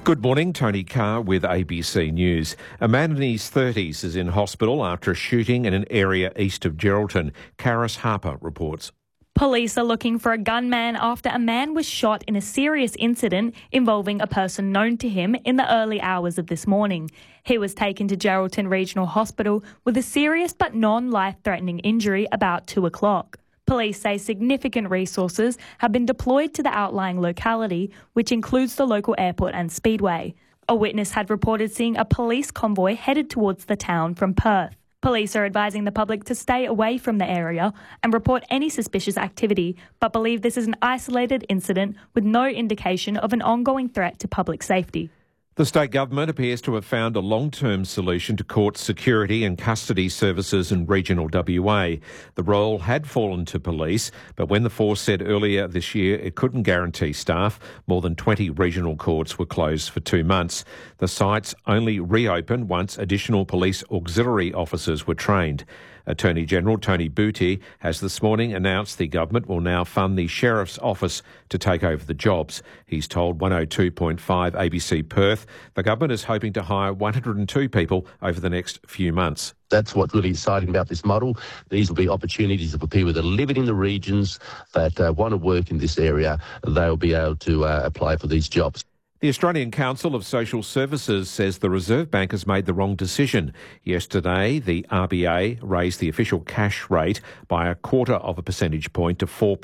Good morning, Tony Carr with ABC News. A man in his 30s is in hospital after a shooting in an area east of Geraldton. Karis Harper reports. Police are looking for a gunman after a man was shot in a serious incident involving a person known to him in the early hours of this morning. He was taken to Geraldton Regional Hospital with a serious but non-life-threatening injury about 2 o'clock. Police say significant resources have been deployed to the outlying locality, which includes the local airport and speedway. A witness had reported seeing a police convoy headed towards the town from Perth. Police are advising the public to stay away from the area and report any suspicious activity, but believe this is an isolated incident with no indication of an ongoing threat to public safety. The state government appears to have found a long-term solution to court security and custody services in regional WA. The role had fallen to police, but when the force said earlier this year it couldn't guarantee staff, more than 20 regional courts were closed for 2 months. The sites only reopened once additional police auxiliary officers were trained. Attorney General Tony Buthe has this morning announced the government will now fund the Sheriff's Office to take over the jobs. He's told 102.5 ABC Perth the government is hoping to hire 102 people over the next few months. That's what's really exciting about this model. These will be opportunities for people that are living in the regions that want to work in this area. They'll be able to apply for these jobs. The Australian Council of Social Services says the Reserve Bank has made the wrong decision. Yesterday, the RBA raised the official cash rate by 0.25 percentage point to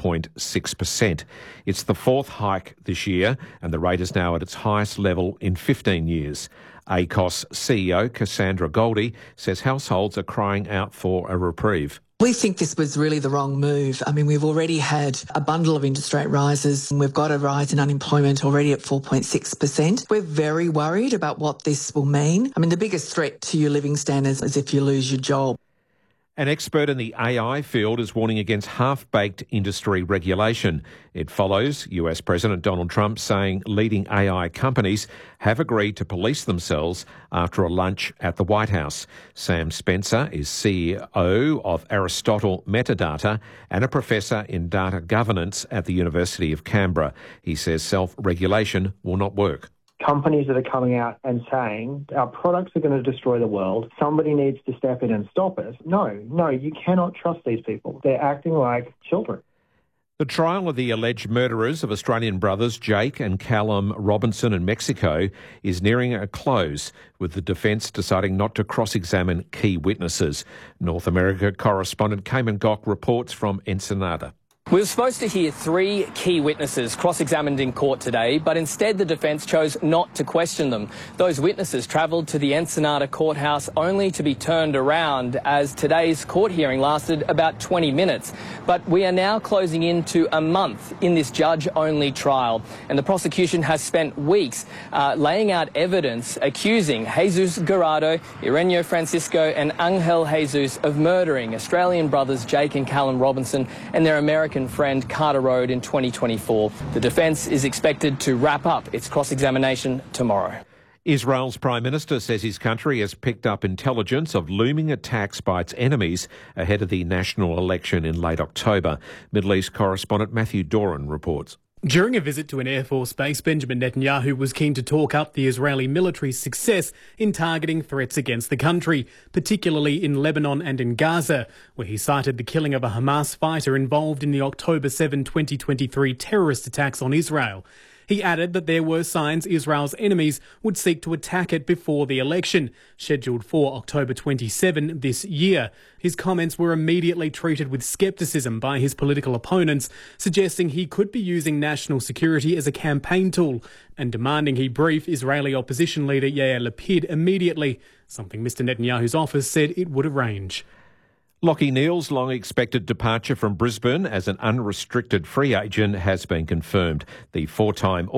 4.6%. It's the fourth hike this year, and the rate is now at its highest level in 15 years. ACOS CEO Cassandra Goldie says households are crying out for a reprieve. We think this was really the wrong move. I mean, we've already had a bundle of interest rate rises and we've got a rise in unemployment already at 4.6%. We're very worried about what this will mean. I mean, the biggest threat to your living standards is if you lose your job. An expert in the AI field is warning against half-baked industry regulation. It follows US President Donald Trump saying leading AI companies have agreed to police themselves after a lunch at the White House. Sam Spencer is CEO of Aristotle Metadata and a professor in data governance at the University of Canberra. He says self-regulation will not work. Companies that are coming out and saying our products are going to destroy the world, somebody needs to step in and stop us. No, you cannot trust these people. They're acting like children. The trial of the alleged murderers of Australian brothers Jake and Callum Robinson in Mexico is nearing a close, with the defence deciding not to cross-examine key witnesses. North America correspondent Cayman Gok reports from Ensenada. We were supposed to hear 3 key witnesses cross-examined in court today, but instead the defence chose not to question them. Those witnesses travelled to the Ensenada courthouse only to be turned around as today's court hearing lasted about 20 minutes. But we are now closing into a month in this judge-only trial, and the prosecution has spent weeks laying out evidence accusing Jesus Garrido, Ireneo Francisco and Angel Jesus of murdering Australian brothers Jake and Callum Robinson and their American friend Carter Road in 2024. The defence is expected to wrap up its cross-examination tomorrow. Israel's Prime Minister says his country has picked up intelligence of looming attacks by its enemies ahead of the national election in late October. Middle East correspondent Matthew Doran reports. During a visit to an Air Force base, Benjamin Netanyahu was keen to talk up the Israeli military's success in targeting threats against the country, particularly in Lebanon and in Gaza, where he cited the killing of a Hamas fighter involved in the October 7, 2023 terrorist attacks on Israel. He added that there were signs Israel's enemies would seek to attack it before the election, scheduled for October 27 this year. His comments were immediately treated with scepticism by his political opponents, suggesting he could be using national security as a campaign tool and demanding he brief Israeli opposition leader Yair Lapid immediately, something Mr Netanyahu's office said it would arrange. Lachie Neale's long-expected departure from Brisbane as an unrestricted free agent has been confirmed. The 4-time